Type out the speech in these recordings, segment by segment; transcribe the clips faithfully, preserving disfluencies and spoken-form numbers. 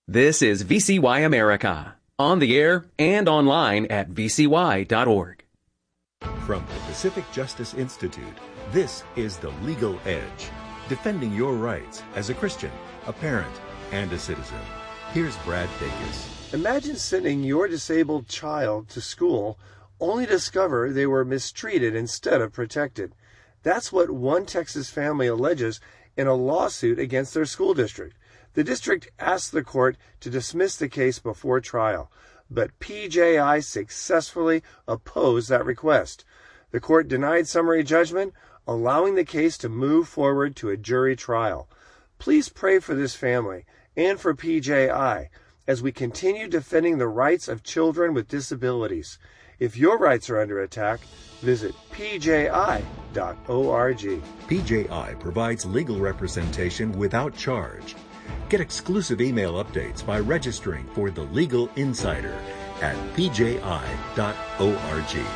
This is V C Y America, on the air and online at v c y dot org. From the Pacific Justice Institute, this is The Legal Edge, defending your rights as a Christian, a parent, and a citizen. Here's Brad Dacus. Imagine sending your disabled child to school only to discover they were mistreated instead of protected. That's what one Texas family alleges in a lawsuit against their school district. The district asked the court to dismiss the case before trial, but P J I successfully opposed that request. The court denied summary judgment, allowing the case to move forward to a jury trial. Please pray for this family and for P J I as we continue defending the rights of children with disabilities. If your rights are under attack, visit p j i dot org. P J I provides legal representation without charge. Get exclusive email updates by registering for The Legal Insider at p j i dot org.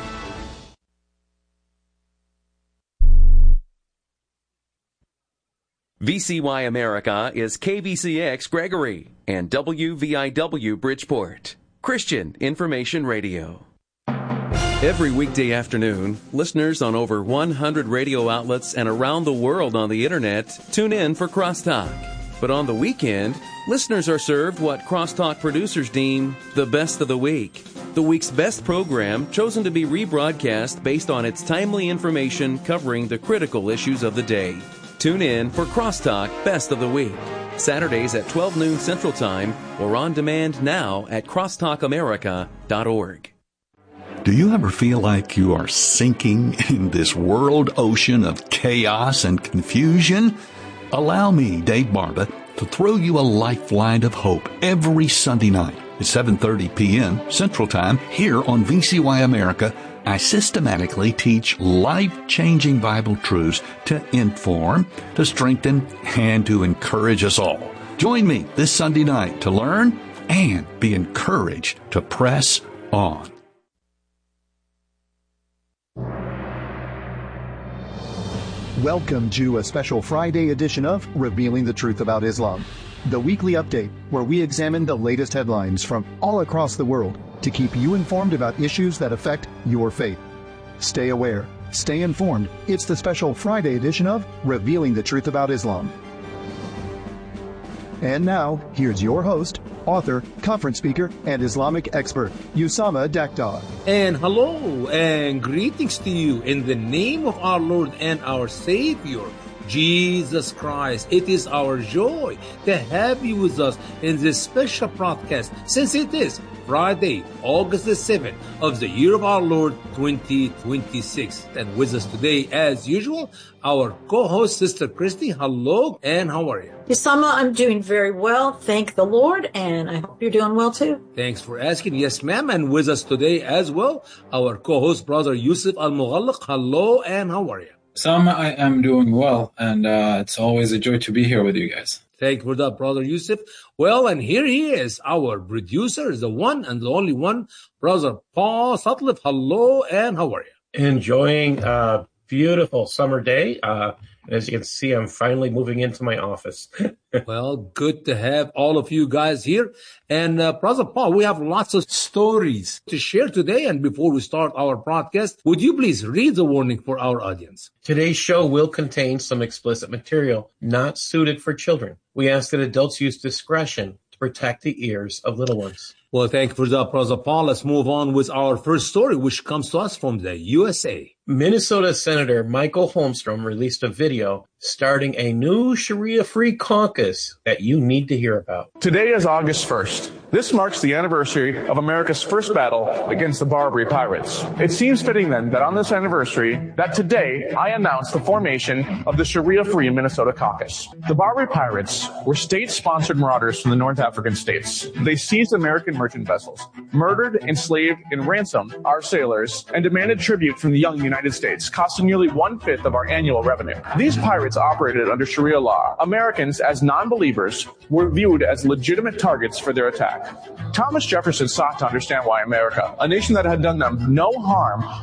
V C Y America is K V C X Gregory and W V I W Bridgeport, Christian Information Radio. Every weekday afternoon, listeners on over one hundred radio outlets and around the world on the internet tune in for Crosstalk. But on the weekend, listeners are served what Crosstalk producers deem the best of the week. The week's best program chosen to be rebroadcast based on its timely information covering the critical issues of the day. Tune in for Crosstalk Best of the Week, Saturdays at twelve noon Central Time or on demand now at crosstalk america dot org. Do you ever feel like you are sinking in this world ocean of chaos and confusion? Allow me, Dave Barba, to throw you a lifeline of hope every Sunday night at seven thirty p.m. Central Time here on V C Y America. I systematically teach life-changing Bible truths to inform, to strengthen, and to encourage us all. Join me this Sunday night to learn and be encouraged to press on. Welcome to a special Friday edition of Revealing the Truth About Islam, the weekly update where we examine the latest headlines from all across the world to keep you informed about issues that affect your faith. Stay aware, stay informed. It's the special Friday edition of Revealing the Truth About Islam. And now, here's your host, author, conference speaker, and Islamic expert, Usama Daktar. And hello and greetings to you in the name of our Lord and our Savior, Jesus Christ. It is our joy to have you with us in this special broadcast, since it is Friday, August the seventh of the year of our Lord twenty twenty-six. And with us today, as usual, our co-host, Sister Christy. Hello, and how are you? Usama, I'm doing very well. Thank the Lord, and I hope you're doing well too. Thanks for asking. Yes, ma'am. And with us today as well, our co-host, Brother Yusuf Al-Mughallaq. Hello, and how are you? Sama, I am doing well, and uh, it's always a joy to be here with you guys. Thank you for that, Brother Yusuf. Well, and here he is, our producer, the one and the only one, Brother Paul Sutcliffe. Hello, and how are you? Enjoying a beautiful summer day. Uh, as you can see, I'm finally moving into my office. Well, good to have all of you guys here. And uh, Brother Paul, we have lots of stories to share today. And before we start our broadcast, would you please read the warning for our audience? Today's show will contain some explicit material not suited for children. We ask that adults use discretion to protect the ears of little ones. Well, thank you for that, Brother Paul. Let's move on with our first story, which comes to us from the U S A. Minnesota Senator Michael Holmstrom released a video starting a new Sharia-free caucus that you need to hear about. Today is August first. This marks the anniversary of America's first battle against the Barbary pirates. It seems fitting then that on this anniversary, that today I announce the formation of the Sharia-free Minnesota Caucus. The Barbary pirates were state-sponsored marauders from the North African states. They seized American merchant vessels, murdered, enslaved, and ransomed our sailors, and demanded tribute from the young United States, costing nearly one-fifth of our annual revenue. These pirates operated under Sharia law. Americans, as non-believers, were viewed as legitimate targets for their attack. Thomas Jefferson sought to understand why America, a nation that had done them no harm,